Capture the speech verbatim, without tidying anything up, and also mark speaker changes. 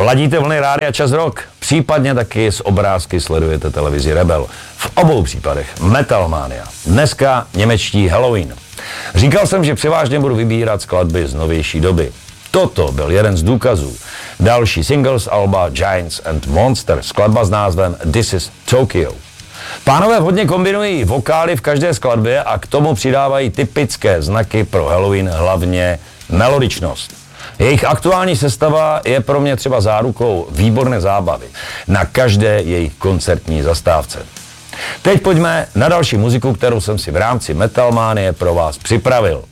Speaker 1: Ladíte vlny Rádia Čas Rock, případně taky z obrázky sledujete televizi Rebel. V obou případech Metalmania. Dneska němečtí Halloween. Říkal jsem, že převážně budu vybírat skladby z novější doby. Toto byl jeden z důkazů. Další single z alba Giants and Monsters, skladba s názvem This is Tokyo. Pánové hodně kombinují vokály v každé skladbě a k tomu přidávají typické znaky pro Halloween, hlavně melodičnost. Jejich aktuální sestava je pro mě třeba zárukou výborné zábavy na každé jejich koncertní zastávce. Teď pojďme na další muziku, kterou jsem si v rámci Metalmanie pro vás připravil.